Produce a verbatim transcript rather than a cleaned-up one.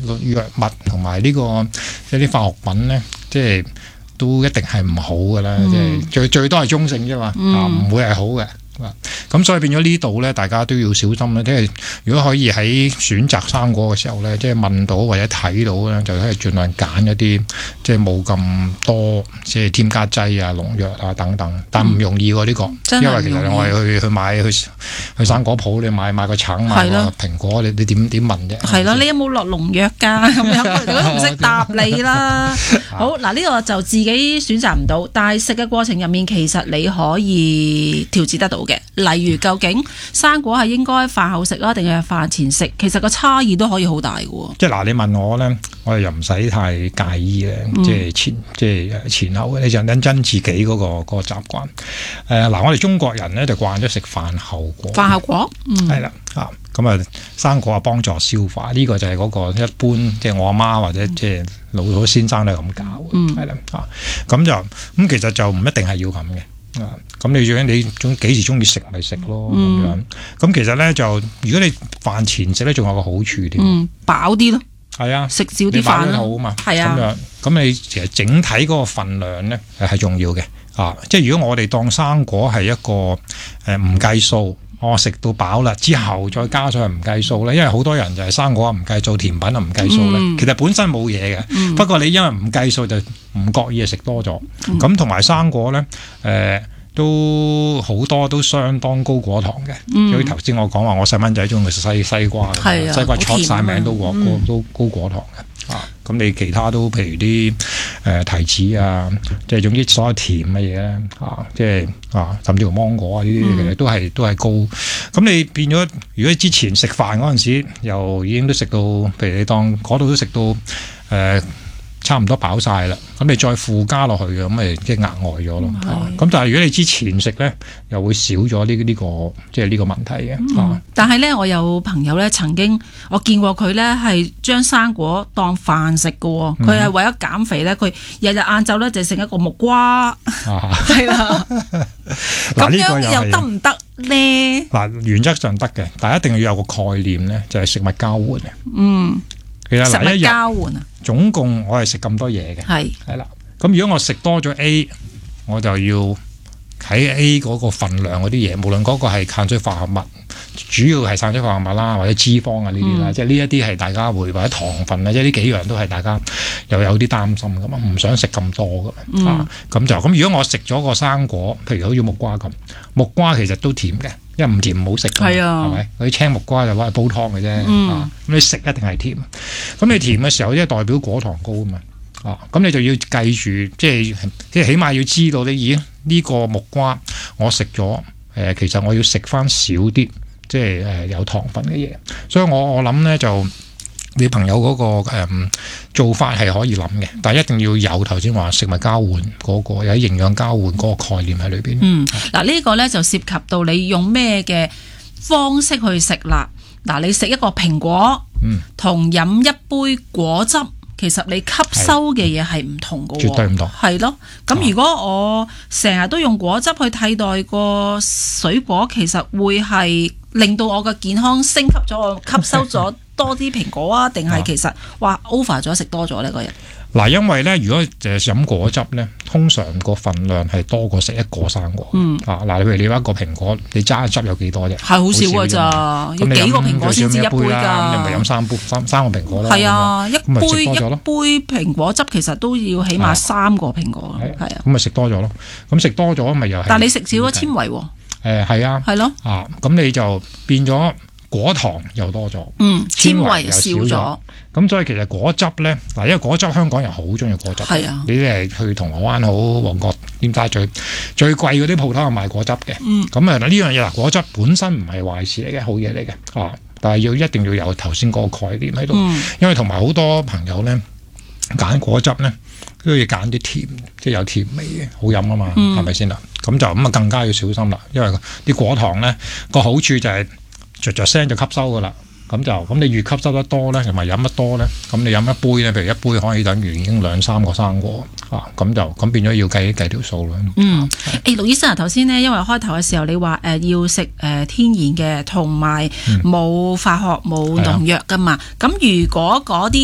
藥物同埋呢個一啲化學品咧，即係都一定係唔好㗎啦，即係、嗯、最最多係中性啫嘛，啊唔、嗯、會係好嘅。咁所以變咗呢度咧，大家都要小心啦。即係如果可以喺選擇生果嘅時候咧，即係問到或者睇到咧，就係盡量揀一啲即係冇咁多即係添加劑啊、農藥啊等等。但唔容易喎呢個，因為其實我係去去買去去生果鋪，你買買個橙買個蘋果，你你點點問啫？係咯， 你有冇落農藥㗎？咁樣我都唔識答你啦。好嗱，呢個就自己選擇唔到，但係食嘅過程入面，其實你可以調節得到嘅。例如究竟生果係應該飯後食啊，定係飯前食？其實個差異都可以好大嘅喎。即係嗱， 你問我咧，我哋又唔使太介意嘅、嗯，即係前即係前後嘅，你就認真自己嗰、嗰個嗰、嗰個習慣。誒、呃、嗱，我哋中國人咧就慣咗食飯後果。 飯後果，嗯， 係啦啊，咁啊生果啊幫助消化，呢、呢個就係嗰個一般，即係我阿媽或者即係老老先生都係咁教嘅，係、嗯、啦啊，咁就咁其實就唔一定係要咁嘅。啊，咁你最緊你中幾時中意食咪食咯咁、嗯、樣，咁其實咧就如果你飯前食咧，仲有個好處添， 嗯，飽啲咯， 係啊， 食少啲飯啦， 好啊嘛， 係啊， 咁樣，咁你其實整體嗰個份量咧係重要嘅，啊，即係如果我哋當生果係一個誒唔計數。我、哦、食到飽啦，之後再加上唔計數咧，因為好多人就係生果唔計數，甜品啊唔計數咧、嗯。其實本身冇嘢嘅，嗯、不過你因為唔計數就唔覺意啊食多咗。咁同埋生果咧，誒、呃、都好多都相當高果糖嘅。所以頭先我講話，我細蚊仔中意食西西瓜嘅、啊，西瓜出晒名都高、嗯、都高果糖嘅。啊，咁你其他都譬如啲誒、呃、提子啊，即係總之所有甜嘅嘢咧，啊，即係啊，甚至乎芒果啊呢啲，其實都係都係高。咁你變咗，如果之前食飯嗰陣時，又已經都食到，譬如你當嗰度都食到誒。呃差唔多飽晒啦，咁你再附加落去嘅，咁咪即係額外咗咯。咁、嗯、但係如果你之前食咧，又會少咗呢呢個即係呢個問題嘅、嗯啊。 但係咧，我有朋友咧曾經我見過佢咧係將生果當飯食嘅，佢係為咗減肥咧，佢日日晏晝咧就食一個木瓜，係啦。咁樣又得唔得咧？嗱，原則上得嘅，但係一定要有個概念咧，就係、是、食物交換嘅。嗯。其實嗱，一日交換啊，總共我係食咁多嘢嘅，係係啦。咁如果我食多咗 A，我就要喺 A 嗰個份量嗰啲嘢，無論嗰個係碳水化合物，主要係碳水化合物啦，或者脂肪啊呢啲啦，即係呢一啲係大家會或者糖分啊，即係呢幾樣都係大家又有啲擔心噶嘛，唔想食咁多噶嘛、嗯、啊。咁就咁，如果我食咗個生果，譬如好似木瓜咁，木瓜其實都甜嘅。因為唔甜唔好食㗎嘛，係咪？嗰啲青木瓜就攞嚟煲湯嘅啫。咁、嗯啊、你食一定係甜。咁你甜嘅時候，即係代表果糖高啊嘛。啊，咁你就要計住，即係即係起碼要知道你已經呢個木瓜我食咗，誒，其實我要食翻少啲，即係誒有糖分嘅嘢。所以我我諗咧就。你朋友嗰、那個誒、嗯、做法係可以諗嘅，但係一定要有頭先話食物交換嗰、那個有營養交換嗰個概念喺裏邊。嗯，嗱、這個、呢個咧就涉及到你用咩嘅方式去食啦。嗱，你食一個蘋果，嗯，同飲一杯果汁，其實你吸收嘅嘢係唔同嘅，絕對唔同。係咯，咁如果我成日都用果汁去替代個水果，其實會係令到我嘅健康升級咗，我吸收咗。多啲蘋果啊，定係其實哇 over 咗食多咗呢個人？嗱，因為咧，如果誒飲果汁咧，通常個份量係多過食一個生果。嗯。啊，嗱，譬如你話一個蘋果，你揸汁有幾多啫？係好少㗎咋，要幾個蘋果先至一杯㗎。你咪飲三杯三三個蘋果啦。係啊，一杯一杯蘋果汁其實都要起碼三個蘋果。係啊。咁咪食多咗咯？咁食多咗咪又係？但係你食少咗纖維喎。誒係啊。係咯。啊，咁你就變咗。果糖又多咗，嗯，纖維又少咗，咁所以其實果汁咧，嗱，因為果汁香港人好中意果汁，係啊，你係去銅鑼灣好、旺角尖沙咀最貴嗰啲鋪頭係賣果汁嘅，嗯，咁啊呢樣嘢嗱，果汁本身唔係壞事嚟嘅，好嘢嚟嘅，啊，但係要一定要有頭先嗰個概念喺度，嗯，因為同埋好多朋友咧揀果汁咧都要揀啲甜，即係有甜味嘅，好飲啊嘛，係咪先啦？咁就咁啊更加要小心啦，因為啲果糖咧個好處就係。着着聲就吸收噶啦，咁就咁你越吸收得多咧，同埋飲得多咧，咁你飲一杯咧，譬如一杯可以等於已經兩三個生果啊，咁就咁變咗要計計條數啦。嗯，誒，陸醫生啊，頭先咧，因為開頭嘅時候你話誒、呃、要食誒、呃、天然嘅，同埋冇化學冇農藥噶嘛，咁、嗯、如果嗰啲